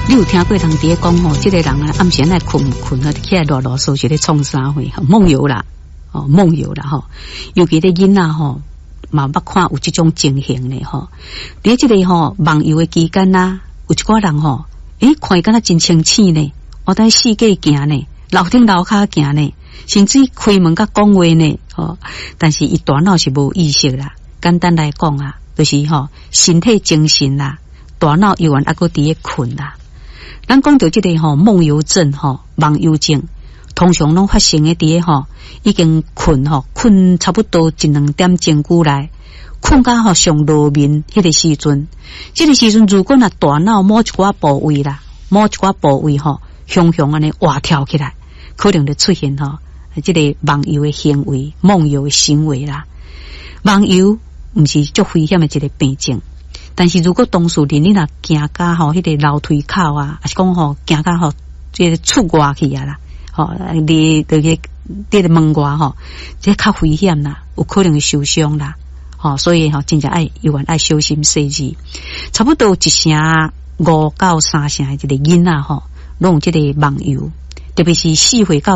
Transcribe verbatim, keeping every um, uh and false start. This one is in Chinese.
你有听过人伫咧讲吼，这个人啊暗时爱困困啊，起来啰啰嗦嗦咧创啥货，梦游啦，哦梦游啦吼。尤其咧囡仔吼，嘛捌看有这种情形咧吼。伫这个吼梦游的期间呐，有一寡人吼，诶，看伊敢若真清醒呢，我在世界行呢，楼顶楼骹行呢，甚至开门甲讲话呢，吼。但是伊大脑是无意识啦。简单来讲啊，就是吼身体精神啦，大脑依然还阁伫咧困啦。咱讲到这个吼梦游症吼梦游症，通常拢发生诶伫咧吼已经困吼困差不多一两点钟久来，困到吼上落眠迄个时阵，这个时阵如果若大脑某一寡部位啦，某一寡部位吼雄雄安尼活跳起来，可能就出现吼这个梦游诶行为、梦游诶行为啦。梦游毋是足危险诶一个病症。但是如果当事人你若行到吼迄个楼梯口啊，还是讲吼行到吼这个出外去啊啦，吼离这个这个门外吼，这较危险啦，有可能会受伤啦，吼，所以吼真正爱永远爱小心细致。差不多一成五到三成的一个囡仔吼，拢有这个梦游，特别是四岁到